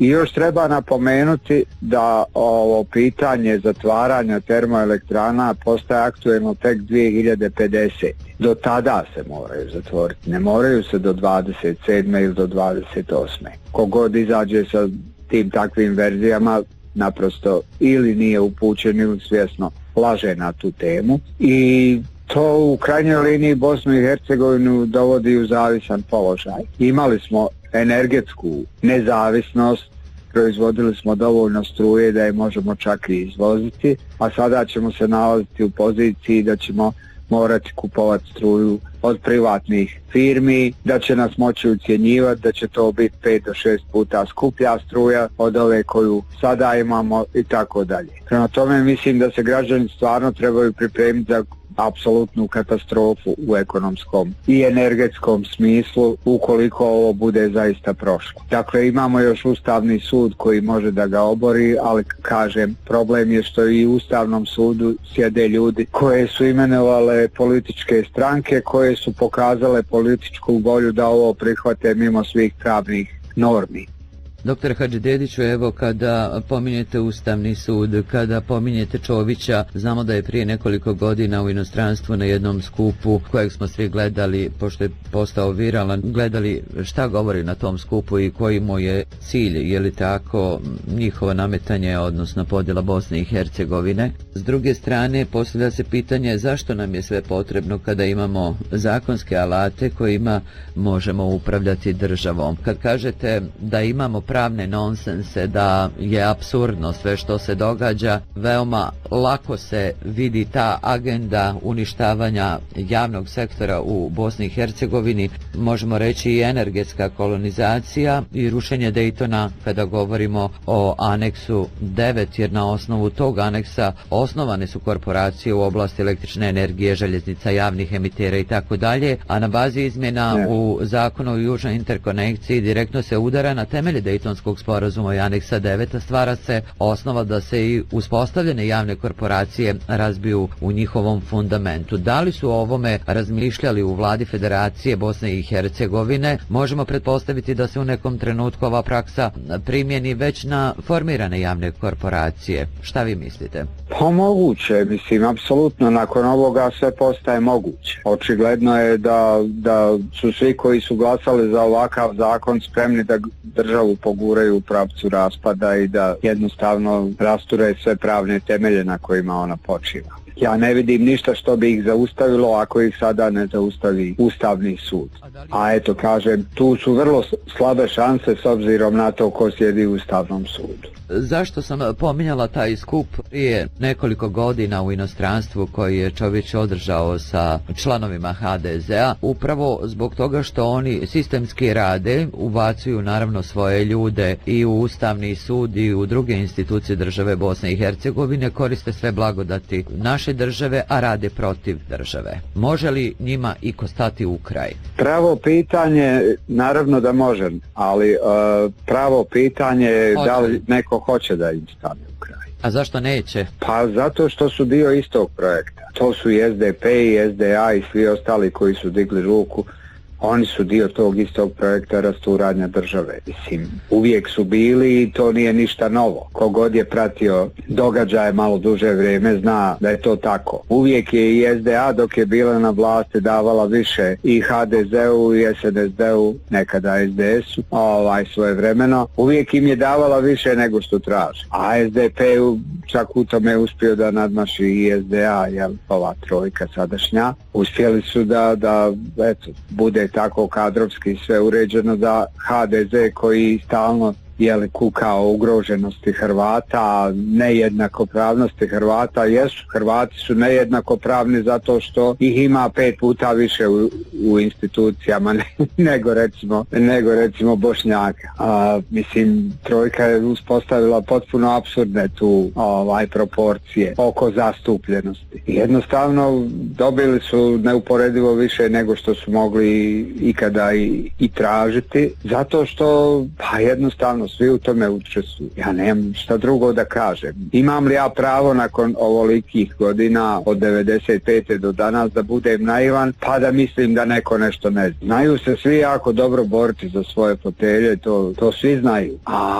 I još treba napomenuti da ovo pitanje zatvaranja termoelektrana postaje aktuelno tek 2050. Do tada se moraju zatvoriti, ne moraju se do 27. ili do 28. Kogod izađe sa tim takvim verzijama naprosto ili nije upućen ili svjesno laže na tu temu i to u krajnjoj liniji Bosnu i Hercegovinu dovodi u zavisan položaj. Imali smo energetsku nezavisnost, proizvodili smo dovoljno struje da je možemo čak i izvoziti, a sada ćemo se nalaziti u poziciji da ćemo morati kupovati struju od privatnih firmi, da će nas moći ucjenjivati, da će to biti 5 do 6 puta skuplja struja od ove koju sada imamo i tako dalje. Prema tome mislim da se građani stvarno trebaju pripremiti za apsolutnu katastrofu u ekonomskom i energetskom smislu ukoliko ovo bude zaista prošlo. Dakle, imamo još Ustavni sud koji može da ga obori, ali kažem, problem je što i u Ustavnom sudu sjede ljudi koje su imenovale političke stranke, koje su pokazale političku volju da ovo prihvate mimo svih pravnih normi. Doktor Hadžidediću, evo kada pominjete Ustavni sud, kada pominjete Čovića, znamo da je prije nekoliko godina u inostranstvu na jednom skupu kojeg smo svi gledali, pošto je postao viralan, gledali šta govori na tom skupu i koji mu je cilj, je li tako njihovo nametanje, odnosno podjela Bosne i Hercegovine. S druge strane, postavlja se pitanje zašto nam je sve potrebno kada imamo zakonske alate kojima možemo upravljati državom. Kad kažete da imamo pravne nonsense, da je apsurdno sve što se događa, veoma lako se vidi ta agenda uništavanja javnog sektora u Bosni i Hercegovini, možemo reći i energetska kolonizacija i rušenje Dejtona kada govorimo o aneksu 9, jer na osnovu tog aneksa osnovane su korporacije u oblasti električne energije, željeznica, javnih emitera i tako dalje, a na bazi izmjena u zakonu o južnoj interkonekciji direktno se udara na temelje Dejtonskog sporazuma i aneksa 9, stvara se osnova da se i uspostavljene javne korporacije razbiju u njihovom fundamentu. Da li su o ovome razmišljali u vladi Federacije Bosne i Hercegovine? Možemo pretpostaviti da se u nekom trenutku ova praksa primjeni već na formirane javne korporacije. Šta vi mislite? Pa moguće, mislim, apsolutno nakon ovoga sve postaje moguće. Očigledno je da su svi koji su glasali za ovakav zakon spremni da državu poguraju u pravcu raspada i da jednostavno rasture sve pravne temelje na kojima ona počiva. Ja ne vidim ništa što bi ih zaustavilo ako ih sada ne zaustavi Ustavni sud. A eto, kažem, tu su vrlo slabe šanse s obzirom na to ko sjedi u Ustavnom sudu. Zašto sam pominjala taj skup prije nekoliko godina u inostranstvu koji je Čović održao sa članovima HDZ-a? Upravo zbog toga što oni sistemski rade, ubacuju naravno svoje ljude i u Ustavni sud i u druge institucije države Bosne i Hercegovine, koriste sve blagodati naše države, a rade protiv države. Može li njima iko stati u kraj? Pravo pitanje, naravno da može, ali pravo pitanje je da li neko hoće da im stane u kraj. A zašto neće? Pa zato što su dio istog projekta. To su i SDP i SDA i svi ostali koji su digli ruku. Oni su dio tog istog projekta rasturanja države. Mislim, uvijek su bili i to nije ništa novo. Kogod je pratio događaje malo duže vrijeme zna da je to tako. Uvijek je i SDA dok je bila na vlasti davala više i HDZ-u i SNSD-u, nekada SDS-u, svojevremeno. Uvijek im je davala više nego što traži. A SDP-u čak u tome uspio da nadmaši i SDA, ova trojka sadašnja. Uspjeli su da eto, bude tako kadrovski sve uređeno da HDZ koji stalno kuka o ugroženosti Hrvata, nejednakopravnosti Hrvata, Hrvati su nejednakopravni zato što ih ima 5 puta više u institucijama nego recimo Bošnjaka. Mislim, trojka je uspostavila potpuno apsurdne tu proporcije oko zastupljenosti. Jednostavno dobili su neuporedivo više nego što su mogli ikada i tražiti, zato što jednostavno svi u tome učestvuju. Ja nemam šta drugo da kažem. Imam li ja pravo nakon ovolikih godina od 95. do danas da budem naivan pa da mislim da neko nešto ne zna. Znaju se svi jako dobro boriti za svoje fotelje, to svi znaju.